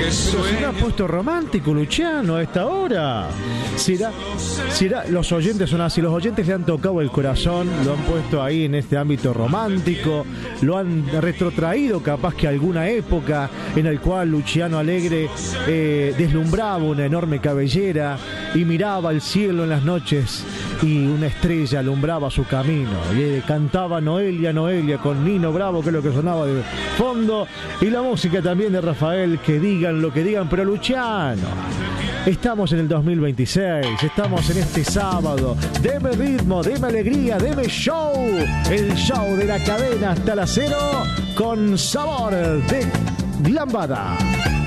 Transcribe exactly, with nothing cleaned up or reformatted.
Pero se me ha puesto romántico, Luciano, a esta hora. ¿Será, será, los oyentes son así, los oyentes le han tocado el corazón, lo han puesto ahí en este ámbito romántico, lo han retrotraído capaz que a alguna época en el cual Luciano Alegre eh, deslumbraba una enorme cabellera y miraba al cielo en las noches y una estrella alumbraba su camino y eh, cantaba Noelia, Noelia con Nino Bravo, que es lo que sonaba de fondo, y la música también de Rafael, que digan lo que digan, pero Luciano, estamos en el dos mil veintiséis, estamos en este sábado, deme ritmo, deme alegría, deme show, el show de la cadena hasta las cero con sabor de Lambada.